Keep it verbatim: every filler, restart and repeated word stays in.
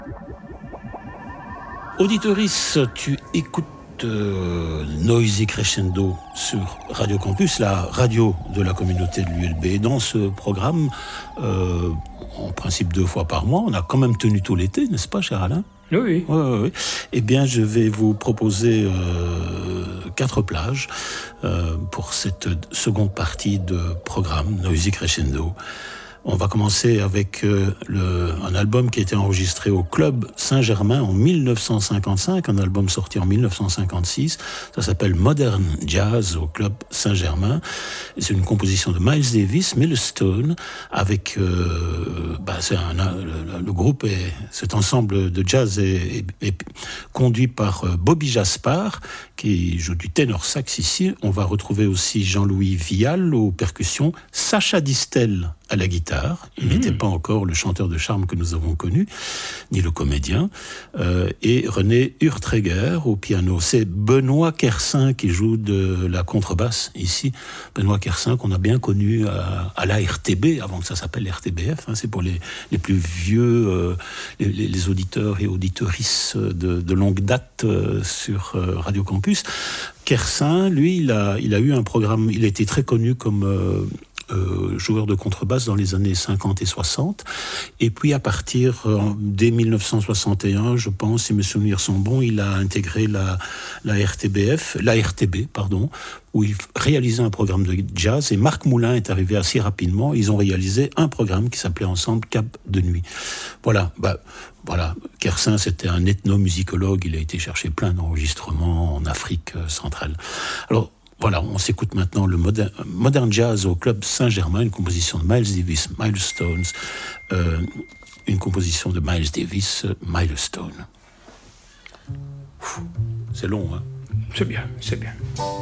Auditoris, tu écoutes euh, Noisy Crescendo sur Radio Campus, la radio de la communauté de l'U L B. Dans ce programme, euh, en principe deux fois par mois, on a quand même tenu tout l'été, n'est-ce pas, cher Alain ? Oui, oui. Oui, oui, oui. Eh bien, je vais vous proposer euh, quatre plages euh, pour cette seconde partie de programme Noisy Crescendo. On va commencer avec euh, le, un album qui a été enregistré au Club Saint-Germain en dix-neuf cent cinquante-cinq, un album sorti en dix-neuf cent cinquante-six. Ça s'appelle Modern Jazz au Club Saint-Germain. Et c'est une composition de Miles Davis, Milestone, avec euh, bah, c'est un, le, le groupe est cet ensemble de jazz est, est, est conduit par euh, Bobby Jaspar qui joue du ténor sax ici. On va retrouver aussi Jean-Louis Vial aux percussions, Sacha Distel à la guitare. Il mmh. n'était pas encore le chanteur de charme que nous avons connu, ni le comédien. Euh, et René Urtreger au piano. C'est Benoît Kersin qui joue de la contrebasse ici. Benoît Kersin qu'on a bien connu à, à la R T B, avant que ça s'appelle R T B F. Hein, c'est pour les, les plus vieux, euh, les, les auditeurs et auditrices de, de longue date euh, sur euh, Radio Campus. Kersin, lui, il a, il a eu un programme, il a été très connu comme... Euh, Euh, joueur de contrebasse dans les années cinquante et soixante. Et puis à partir, euh, dès dix-neuf cent soixante et un, je pense, si mes souvenirs sont bons, il a intégré la, la R T B F, la R T B, pardon, où il réalisait un programme de jazz. Et Marc Moulin est arrivé assez rapidement. Ils ont réalisé un programme qui s'appelait ensemble Cap de Nuit. Voilà, bah, voilà. Kersin, c'était un ethnomusicologue. Il a été chercher plein d'enregistrements en Afrique centrale. Alors, voilà, on s'écoute maintenant le modern, modern Jazz au Club Saint-Germain, une composition de Miles Davis, Milestones, euh, une composition de Miles Davis, Milestone. C'est long, hein ? C'est bien, c'est bien.